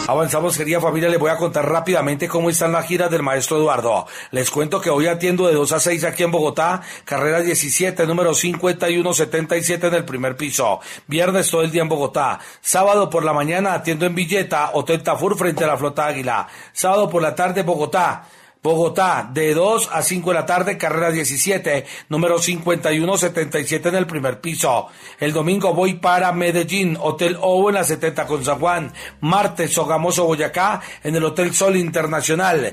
Avanzamos, querida familia, les voy a contar rápidamente cómo están las giras del maestro Eduardo. Les cuento que hoy atiendo de 2 a 6 aquí en Bogotá, carrera 17, número 5177 en el primer piso. Viernes todo el día en Bogotá. Sábado por la mañana atiendo en Villeta, Hotel Tafur frente a la Flota Águila. Sábado por la tarde Bogotá, de 2 a 5 de la tarde, carrera 17, número 5177 en el primer piso. El domingo voy para Medellín, Hotel O en la 70 con San Juan. Martes, Sogamoso, Boyacá, en el Hotel Sol Internacional.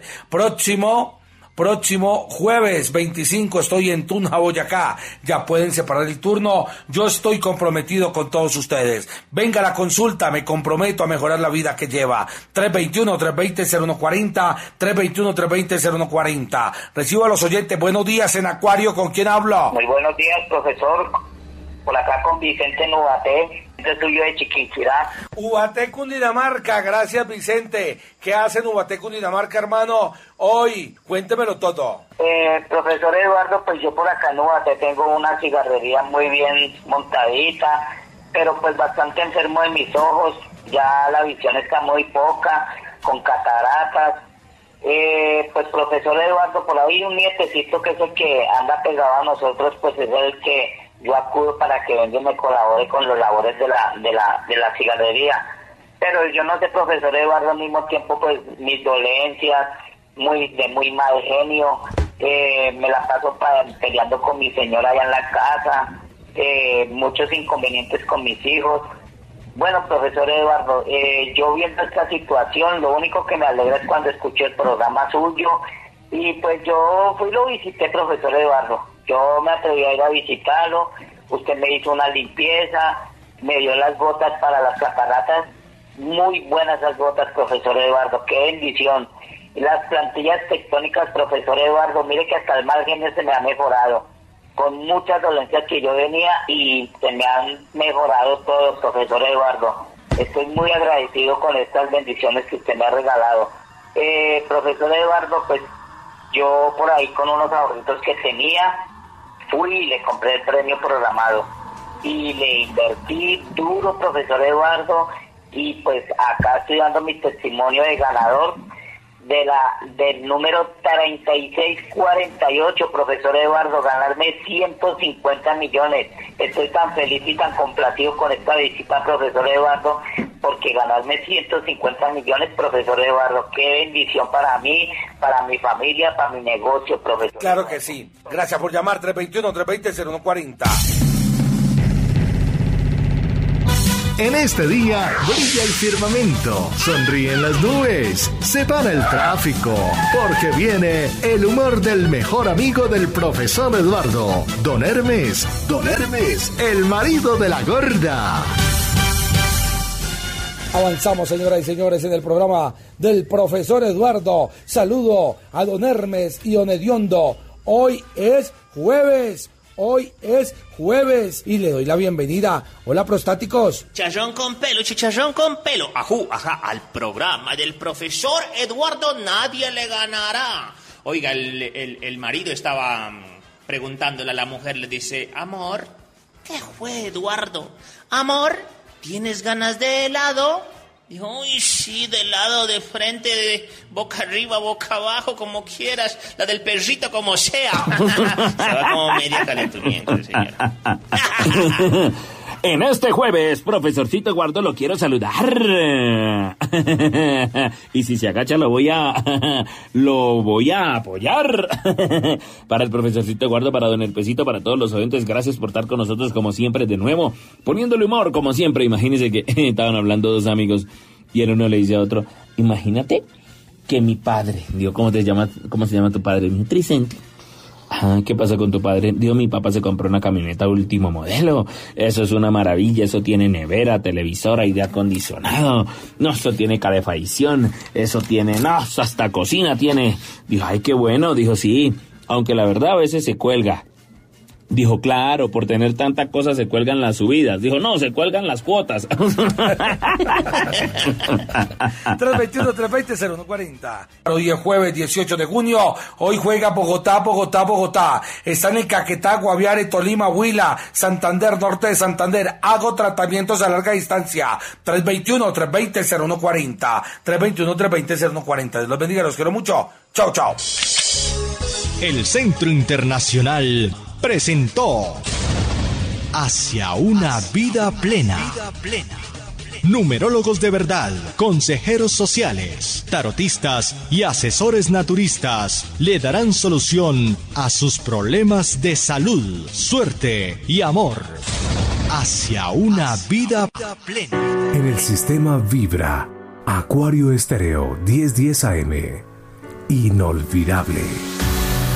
Próximo jueves 25 estoy en Tunja, Boyacá. Ya pueden separar el turno. Yo estoy comprometido con todos ustedes. Venga a la consulta, me comprometo a mejorar la vida que lleva. 321-320-0140, 321-320-0140. Recibo a los oyentes. Buenos días en Acuario, ¿con quién hablo? Muy buenos días, profesor. Por acá con Vicente Nubaté, es tuyo de Chiquinquirá. Ubaté, Cundinamarca, gracias Vicente. ¿Qué hacen Ubaté, Cundinamarca, hermano? Hoy, cuéntemelo todo. Profesor Eduardo, pues yo por acá en Ubaté tengo una cigarrería muy bien montadita, pero pues bastante enfermo de mis ojos, ya la visión está muy poca, con cataratas. Pues profesor Eduardo, por ahí un nietecito que es el que anda pegado a nosotros, pues es el que yo acudo para que venga y me colabore con los labores de la cigarrería. Pero yo no sé, profesor Eduardo, al mismo tiempo, pues mis dolencias, de muy mal genio, me la paso peleando con mi señora allá en la casa, muchos inconvenientes con mis hijos. Bueno, profesor Eduardo, yo viendo esta situación, lo único que me alegra es cuando escuché el programa suyo, y pues yo fui y lo visité, profesor Eduardo. Yo me atreví a ir a visitarlo, usted me hizo una limpieza, me dio las gotas para las cataratas, muy buenas las gotas, profesor Eduardo, qué bendición. Y las plantillas tectónicas, profesor Eduardo, mire que hasta el margen se me ha mejorado, con muchas dolencias que yo venía y se me han mejorado todo, profesor Eduardo. Estoy muy agradecido con estas bendiciones que usted me ha regalado. Profesor Eduardo, pues yo por ahí con unos ahorritos que tenía, fui y le compré el premio programado y le invertí duro, profesor Eduardo, y pues acá estoy dando mi testimonio de ganador del número 3648, profesor Eduardo, ganarme 150 millones. Estoy tan feliz y tan complacido con esta visita, profesor Eduardo, porque ganarme 150 millones, profesor Eduardo, qué bendición para mí, para mi familia, para mi negocio, profesor. Claro que sí. Gracias por llamar. 321-320-0140. En este día brilla el firmamento, sonríen las nubes, se para el tráfico, porque viene el humor del mejor amigo del profesor Eduardo, Don Hermes, el marido de la gorda. Avanzamos, señoras y señores, en el programa del profesor Eduardo. Saludo a Don Hermes y Don Hediondo. Hoy es jueves y le doy la bienvenida. Hola, prostáticos. Chicharrón con pelo. Ajá, al programa del profesor Eduardo nadie le ganará. Oiga, el marido estaba preguntándole a la mujer, le dice, amor, ¿qué fue, Eduardo? Amor, ¿tienes ganas de helado? Dijo, uy, sí, de lado, de frente, de boca arriba, boca abajo, como quieras, la del perrito como sea. Se va como media calenturienta, señora. En este jueves, profesorcito Eduardo, lo quiero saludar. Y si se agacha, lo voy a apoyar. Para el profesorcito Eduardo, para don Herpesito, para todos los oyentes, gracias por estar con nosotros como siempre de nuevo, poniéndole humor como siempre. Imagínense que estaban hablando dos amigos y el uno le dice a otro, imagínate que mi padre, digo, ¿cómo se llama tu padre? Mi Tricente. ¿Qué pasa con tu padre? Digo, mi papá se compró una camioneta último modelo. Eso es una maravilla. Eso tiene nevera, televisor, aire acondicionado. No, eso tiene calefacción. Eso tiene, no, hasta cocina tiene. Dijo, ay, qué bueno. Dijo, sí, aunque la verdad a veces se cuelga. Dijo, claro, por tener tanta cosa se cuelgan las subidas. Dijo, no, se cuelgan las cuotas. 321-320-0140. Hoy es jueves 18 de junio. Hoy juega Bogotá. Están en Caquetá, Guaviare, Tolima, Huila, Santander, norte de Santander. Hago tratamientos a larga distancia. 321-320-0140. 321-320-0140. Dios los bendiga, los quiero mucho. Chao, chao. El Centro Internacional presentó Hacia una vida plena. Numerólogos de verdad, consejeros sociales, tarotistas y asesores naturistas le darán solución a sus problemas de salud, suerte y amor. Hacia una vida plena. En el sistema Vibra, Acuario Estéreo 1010 AM. Inolvidable.